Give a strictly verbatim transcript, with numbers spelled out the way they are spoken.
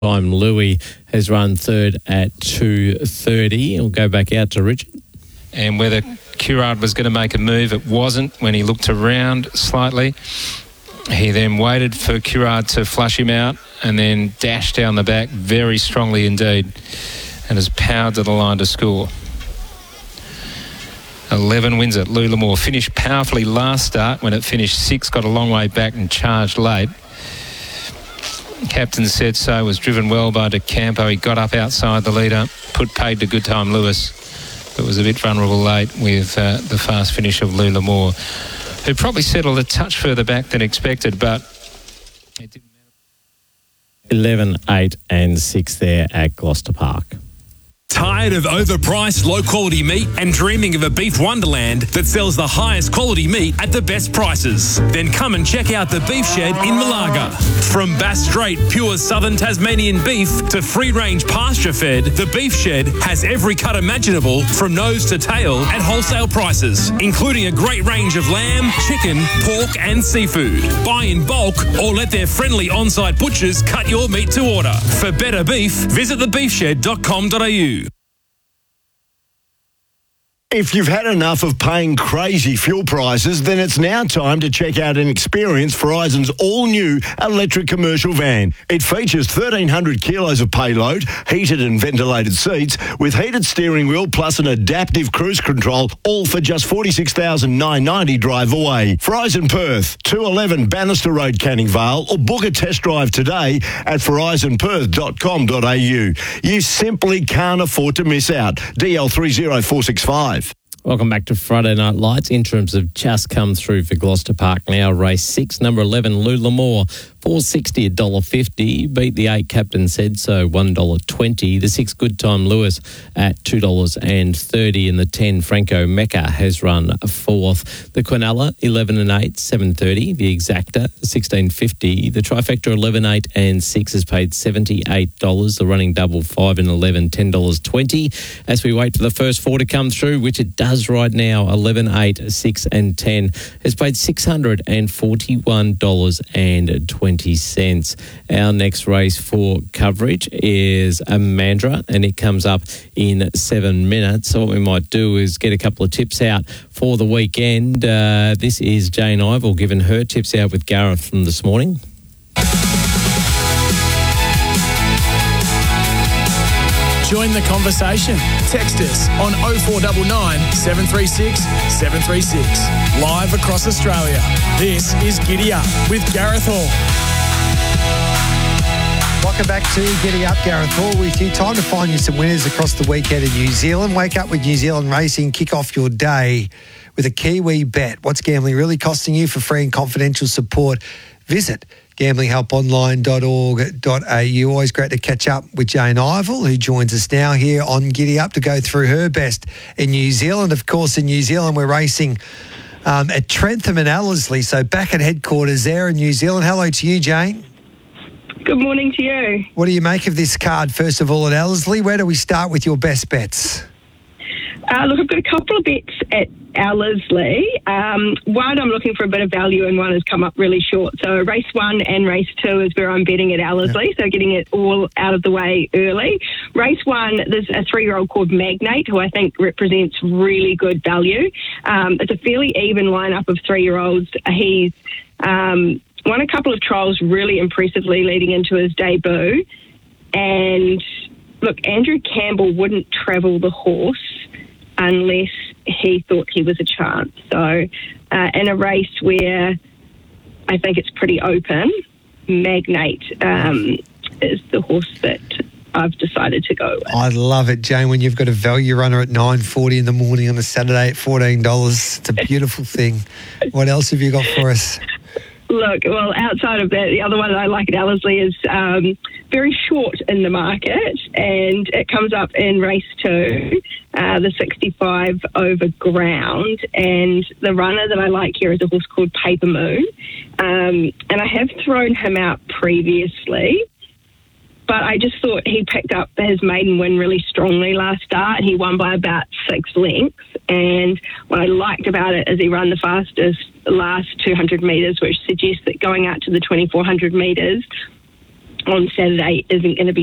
Time Louis has run third at two thirty. We'll go back out to Richard. And whether Curard was going to make a move, it wasn't when he looked around slightly. He then waited for Curard to flush him out and then dashed down the back very strongly indeed and has powered to the line to score. eleven wins it. Lulamore finished powerfully last start when it finished six, got a long way back and charged late. Captain Said So was driven well by De Campo. He got up outside the leader, put paid to Good Time Lewis, but was a bit vulnerable late with uh, the fast finish of Lulamore, who probably settled a touch further back than expected, but it didn't matter. eleven, eight and six there at Gloucester Park. Tired of overpriced, low-quality meat and dreaming of a beef wonderland that sells the highest quality meat at the best prices? Then come and check out the Beef Shed in Malaga. From Bass Strait pure southern Tasmanian beef to free-range pasture-fed, the Beef Shed has every cut imaginable from nose to tail at wholesale prices, including a great range of lamb, chicken, pork and seafood. Buy in bulk or let their friendly on-site butchers cut your meat to order. For better beef, visit the beef shed dot com dot a u. If you've had enough of paying crazy fuel prices, then it's now time to check out and experience Verizon's all-new electric commercial van. It features thirteen hundred kilos of payload, heated and ventilated seats, with heated steering wheel plus an adaptive cruise control, all for just forty-six thousand nine hundred ninety dollars drive away. Verizon Perth, two eleven Bannister Road, Canning Vale, or book a test drive today at verizon perth dot com dot a u. You simply can't afford to miss out. D L three zero four six five. Welcome back to Friday Night Lights. Interims have just come through for Gloucester Park now. Race six, number eleven, Lulamore, four dollars sixty, one dollar fifty. Beat the eight, Captain Said So, one dollar twenty. The six, Good Time Lewis at two dollars thirty. And the ten, Franco Mecca, has run fourth. The Quinella, eleven and eight, seven dollars thirty. The Exacta, sixteen fifty. The Trifecta, eleven, eight and six, has paid seventy-eight dollars. The running double, five and eleven, ten dollars twenty. As we wait for the first four to come through, which it does right now, eleven, eight, six and ten, has paid six hundred forty-one dollars twenty. Our next race for coverage is a Mandurah, and it comes up in seven minutes. So what we might do is get a couple of tips out for the weekend. Uh, this is Jane Ivel giving her tips out with Gareth from this morning. Join the conversation. Text us on oh four nine nine, seven three six, seven three six. Live across Australia. This is Giddy Up with Gareth Hall. Welcome back to Giddy Up, Gareth Hall with you. Time to find you some winners across the weekend in New Zealand. Wake up with New Zealand Racing. Kick off your day with a Kiwi bet. What's gambling really costing you? For free and confidential support, visit gambling help online dot org dot a u. Always great to catch up with Jane Ivel, who joins us now here on Giddy Up to go through her best in New Zealand. Of course, in New Zealand, we're racing um, at Trentham and Ellerslie, so back at headquarters there in New Zealand. Hello to you, Jane. Good morning to you. What do you make of this card, first of all, at Ellerslie? Where do we start with your best bets? Uh, look, I've got a couple of bets at Ellerslie. Um, one, I'm looking for a bit of value, and one has come up really short. So race one and race two is where I'm betting at Ellerslie, yep. So getting it all out of the way early. Race one, there's a three-year-old called Magnate, who I think represents really good value. Um, it's a fairly even lineup of three-year-olds. He's um, won a couple of trials really impressively leading into his debut. And look, Andrew Campbell wouldn't travel the horse unless he thought he was a chance. So uh, in a race where I think it's pretty open, Magnate um, is the horse that I've decided to go with. I love it, Jane, when you've got a value runner at nine forty in the morning on a Saturday at fourteen dollars. It's a beautiful thing. What else have you got for us? Look, well, outside of that, the other one that I like at Ellerslie is um, very short in the market, and it comes up in race two, uh, the sixty-five over ground, and the runner that I like here is a horse called Paper Moon, um, and I have thrown him out previously, but I just thought he picked up his maiden win really strongly last start. He won by about six lengths, and what I liked about it is he ran the fastest last two hundred metres, which suggests that going out to the twenty-four hundred metres, on Saturday isn't going to be